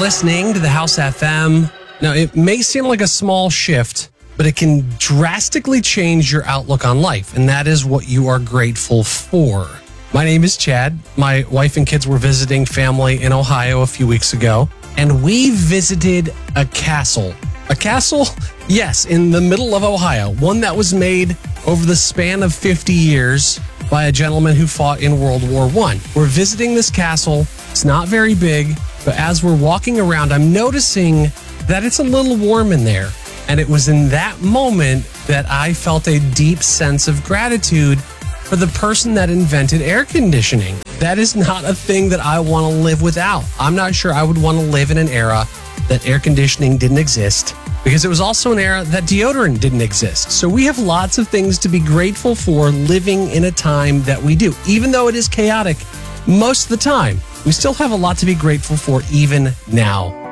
listening to the House FM. Now, it may seem like a small shift, but it can drastically change your outlook on life, and that is what you are grateful for. My name is Chad. My wife and kids were visiting family in Ohio a few weeks ago, and we visited a castle. A castle, yes, in the middle of Ohio, one that was made over the span of 50 years by a gentleman who fought in World War I. We're visiting this castle. It's not very big, but as we're walking around, I'm noticing that it's a little warm in there. And it was in that moment that I felt a deep sense of gratitude for the person that invented air conditioning. That is not a thing that I want to live without. I'm not sure I would want to live in an era that air conditioning didn't exist, because it was also an era that deodorant didn't exist. So we have lots of things to be grateful for living in a time that we do. Even though it is chaotic most of the time, we still have a lot to be grateful for even now.